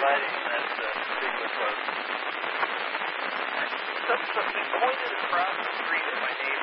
providing that particular post. Something pointed across the street at my neighbor.